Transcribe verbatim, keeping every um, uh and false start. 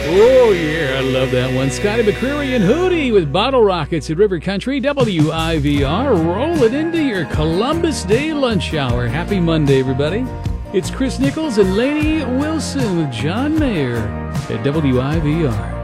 Oh, yeah, I love that one. Scotty McCreery and Hootie with Bottle Rockets at River Country, W I V R. Roll it into your Columbus Day lunch hour. Happy Monday, everybody. It's Chris Nichols and Lainey Wilson with John Mayer at W I V R.